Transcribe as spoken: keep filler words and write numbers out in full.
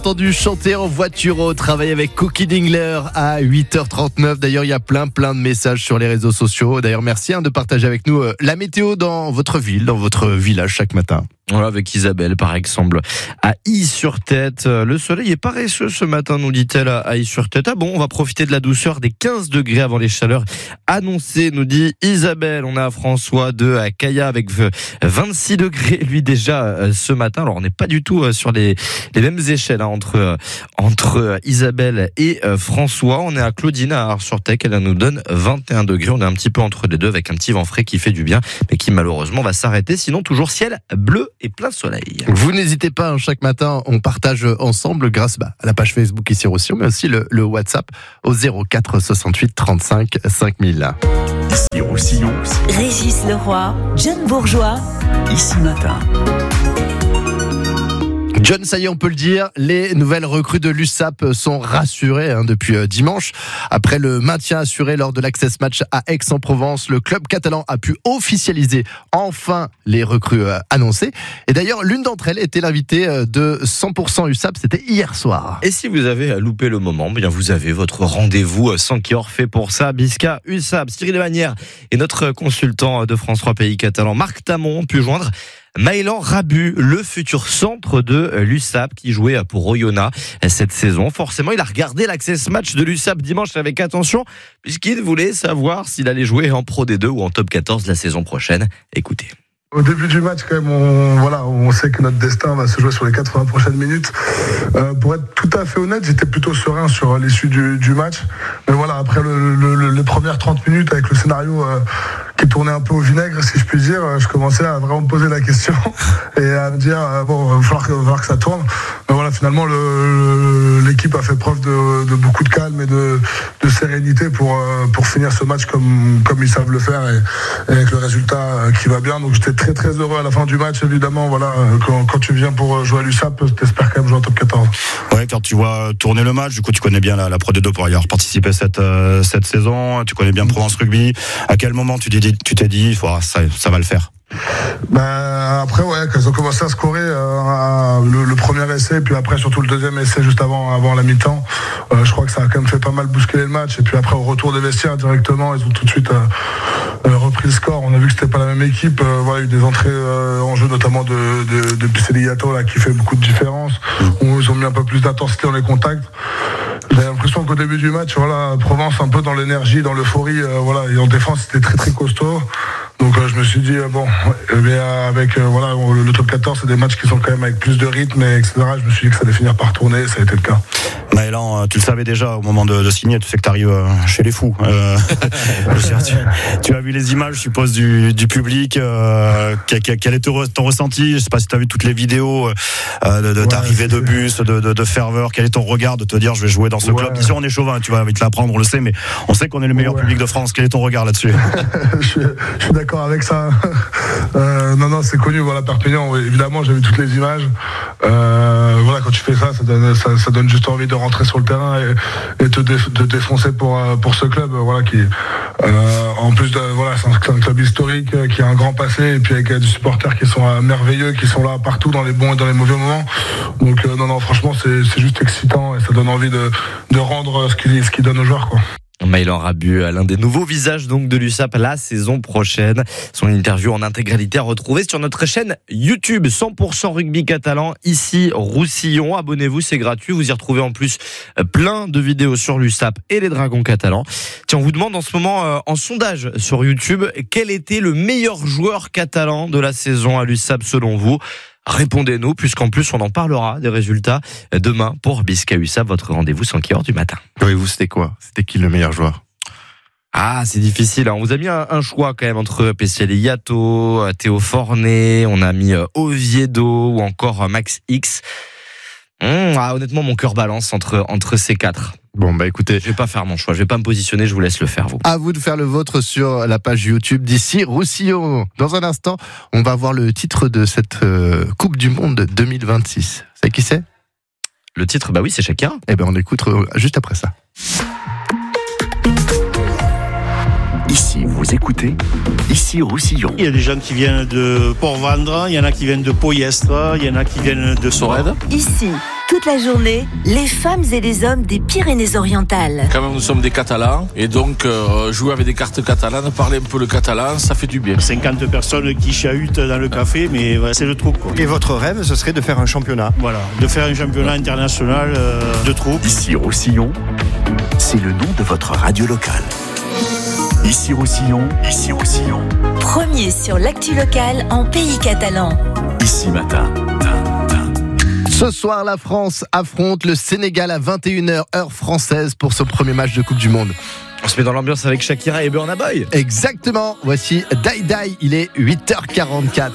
Entendu chanter en voiture au travail avec Cookie Dingler à huit heures trente-neuf. D'ailleurs, il y a plein plein de messages sur les réseaux sociaux. D'ailleurs, merci hein, de partager avec nous euh, la météo dans votre ville, dans votre village chaque matin. Voilà, avec Isabelle par exemple à Ys-sur-Tête. Le soleil est paresseux ce matin, nous dit-elle à Ys-sur-Tête. Ah bon, on va profiter de la douceur des quinze degrés avant les chaleurs annoncées, nous dit Isabelle. On a François de à Caya avec vingt-six degrés lui déjà ce matin. Alors on n'est pas du tout sur les, les mêmes échelles hein, entre, entre Isabelle et François. On est à Claudine à Ars-sur-Tech. Elle nous donne vingt et un degrés. On est un petit peu entre les deux avec un petit vent frais qui fait du bien mais qui malheureusement va s'arrêter. Sinon toujours ciel bleu et plein soleil. Vous n'hésitez pas, hein, chaque matin, on partage ensemble grâce bah, à la page Facebook ici Roussillon, mais aussi le, le WhatsApp au zéro quatre soixante-huit trente-cinq cinq mille. Ici Roussillon. Régis Leroy, John Bourgeois. Ici Matin. John, ça y est, on peut le dire, les nouvelles recrues de l'U S A P sont rassurées hein, depuis euh, dimanche. Après le maintien assuré lors de l'Access Match à Aix-en-Provence, le club catalan a pu officialiser enfin les recrues euh, annoncées. Et d'ailleurs, l'une d'entre elles était l'invitée euh, de cent pour cent U S A P, c'était hier soir. Et si vous avez loupé le moment, bien vous avez votre rendez-vous sans Kior fait pour ça. Bisca, U S A P, Cyril Manière et notre consultant de France trois Pays catalan, Marc Tamon, ont pu joindre Maëlan Rabu, le futur centre de l'U S A P qui jouait pour Oyonnax cette saison. Forcément, il a regardé l'Access Match de l'U S A P dimanche avec attention puisqu'il voulait savoir s'il allait jouer en Pro D deux ou en Top quatorze la saison prochaine. Écoutez. Au début du match, quand même, on, voilà, on sait que notre destin va se jouer sur les quatre-vingts prochaines minutes. Euh, pour être tout à fait honnête, j'étais plutôt serein sur l'issue du, du match. Mais voilà, après le, le, le, les premières trente minutes avec le scénario euh, qui tournait un peu au vinaigre, si je puis dire, je commençais à vraiment me poser la question et à me dire euh, bon, il va falloir que, va falloir que ça tourne. Mais voilà, finalement, le, l'équipe a fait preuve de, de beaucoup de calme et de, de sérénité pour euh, pour finir ce match comme comme ils savent le faire et, et avec le résultat qui va bien. Donc j'étais très très heureux à la fin du match, évidemment. Voilà, quand, quand tu viens pour jouer à l'U S A P, t'espères quand même jouer en Top quatorze. Ouais, quand tu vois tourner le match, du coup tu connais bien la, la Pro D deux pour y avoir participé cette euh, cette saison. Tu connais bien Provence Rugby. À quel moment tu t'es dit, tu t'es dit, oh, ça ça va le faire? Ben après ouais, quand ils ont commencé à scorer euh, le, le premier essai, puis après surtout le deuxième essai juste avant avant la mi-temps, euh, je crois que ça a quand même fait pas mal bousculer le match. Et puis après au retour des vestiaires directement, ils ont tout de suite euh, euh, repris le score. On a vu que c'était pas la même équipe. Euh, voilà, il y a eu des entrées euh, en jeu notamment de de, de Pisseliato là qui fait beaucoup de différence. Où ils ont mis un peu plus d'intensité dans les contacts. J'ai l'impression qu'au début du match, voilà, Provence un peu dans l'énergie, dans l'euphorie, euh, voilà, et en défense c'était très très costaud. Donc euh, je me suis dit euh, bon, mais euh, avec euh, voilà le, le Top quatorze, c'est des matchs qui sont quand même avec plus de rythme et et cetera. Je me suis dit que ça allait finir par tourner, ça a été le cas. Maëlan, tu le savais déjà au moment de, de signer, tu sais que tu arrives chez les fous. Euh, tu, tu as vu les images, je suppose, du, du public. Euh, quel, quel est ton, ton ressenti? Je sais pas si tu as vu toutes les vidéos euh, de, de ouais, d'arrivée de bus, de, de, de ferveur. Quel est ton regard de te dire je vais jouer dans ce ouais. club? Ici on est chauvin, tu vas vite l'apprendre, on le sait, mais on sait qu'on est le meilleur ouais. public de France. Quel est ton regard là-dessus? je, suis, je suis d'accord avec ça. Euh, non, non, c'est connu. Voilà, Perpignan, évidemment, j'ai vu toutes les images. Euh, voilà, quand tu fais ça, ça donne, ça, ça donne juste envie de rentrer sur le terrain et, et te, dé, te défoncer pour pour ce club. Voilà, qui, euh, en plus de, voilà, c'est un, c'est un club historique qui a un grand passé et puis avec des supporters qui sont merveilleux, qui sont là partout dans les bons et dans les mauvais moments. Donc euh, non, non, franchement, c'est, c'est juste excitant et ça donne envie de, de rendre ce qu'il, ce qu'il donne aux joueurs, quoi. Maëlan Rabu, l'un des nouveaux visages donc de l'U S A P la saison prochaine. Son interview en intégralité à retrouver sur notre chaîne YouTube cent pour cent Rugby Catalan, ici Roussillon. Abonnez-vous, c'est gratuit. Vous y retrouvez en plus plein de vidéos sur l'U S A P et les Dragons catalans. Tiens, on vous demande en ce moment euh, en sondage sur YouTube quel était le meilleur joueur catalan de la saison à l'U S A P selon vous. Répondez-nous, puisqu'en plus on en parlera des résultats demain pour Bisca U S A P, votre rendez-vous sans Kior du matin. Oui, vous, c'était quoi? C'était qui le meilleur joueur? Ah, c'est difficile. On vous a mis un, un choix quand même entre Pisseliato, Théo Fornet, on a mis Oviedo ou encore Max X. Mmh, ah, honnêtement, mon cœur balance entre, entre ces quatre. Bon, bah écoutez, je vais pas faire mon choix, je vais pas me positionner, je vous laisse le faire, vous. À vous de faire le vôtre sur la page YouTube d'ici Roussillon. Dans un instant, on va voir le titre de cette euh, Coupe du Monde deux mille vingt-six. Vous savez qui c'est? Le titre, bah oui, c'est Shakira. Eh ben, on écoute euh, juste après ça. Ici, vous écoutez, ici Roussillon. Il y a des gens qui viennent de Port-Vendre, il y en a qui viennent de Poyestre, il y en a qui viennent de Sorède. Ici, toute la journée, les femmes et les hommes des Pyrénées-Orientales. Quand même, nous sommes des Catalans et donc euh, jouer avec des cartes catalanes, parler un peu le catalan, ça fait du bien. cinquante personnes qui chahutent dans le café, mais voilà, c'est le trou, quoi. Et votre rêve, ce serait de faire un championnat? Voilà, de faire un championnat international euh, de troupes. Ici Roussillon, c'est le nom de votre radio locale. Ici Roussillon, ici Roussillon. Premier sur l'actu locale en pays catalan. Ici Matin. Ce soir, la France affronte le Sénégal à vingt et une heures heure française pour son premier match de Coupe du Monde. On se met dans l'ambiance avec Shakira et Burna Boy. Exactement, voici Die Die, il est huit heures quarante-quatre.